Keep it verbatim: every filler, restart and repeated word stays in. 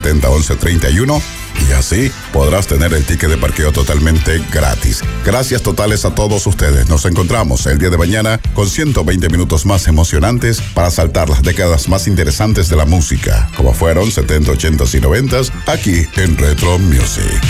setenta once treinta y uno y así podrás tener el ticket de parqueo totalmente gratis. Gracias totales a todos ustedes. Nos encontramos el día de mañana con ciento veinte minutos más emocionantes para saltar las décadas más interesantes de la música, como fueron setenta, ochenta y noventa, aquí en Retro Music.